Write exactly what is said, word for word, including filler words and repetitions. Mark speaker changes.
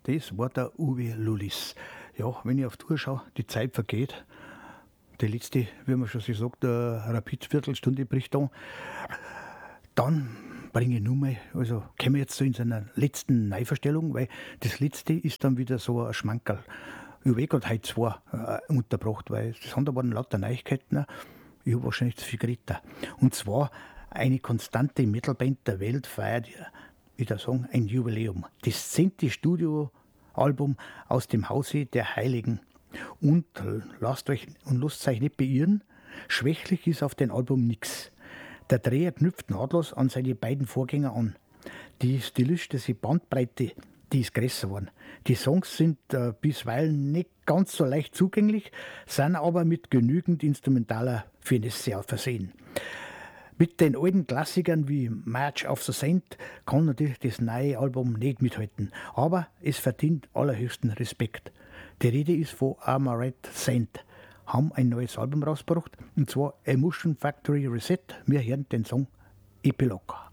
Speaker 1: das war der Uwe Lullis. Ja, wenn ich auf die Uhr schaue, die Zeit vergeht. Die letzte, wie man schon so sagt, eine Rapid-Viertelstunde bricht an. Dann bringe ich nur mal, also kommen wir jetzt so in seiner letzten Neuverstellung, weil das letzte ist dann wieder so ein Schmankerl. Ich habe eh gerade heute zwei äh, untergebracht, weil das andere waren lauter Neuigkeiten. Ich habe wahrscheinlich zu viel geredet. Und zwar eine konstante Metalband der Welt feiert, ich würde sagen, ein Jubiläum. Das zehnte Studioalbum aus dem Hause der Heiligen. Und lasst euch und lasst euch nicht beirren, schwächlich ist auf dem Album nichts. Der Dreher knüpft nahtlos an seine beiden Vorgänger an. Die stilistische Bandbreite, die ist größer geworden. Die Songs sind äh, bisweilen nicht ganz so leicht zugänglich, sind aber mit genügend instrumentaler Finesse versehen. Mit den alten Klassikern wie March of the Saint kann natürlich das neue Album nicht mithalten, aber es verdient allerhöchsten Respekt. Die Rede ist von Amaranth Saint, haben ein neues Album rausgebracht, und zwar Emotion Factory Reset. Wir hören den Song Epilog.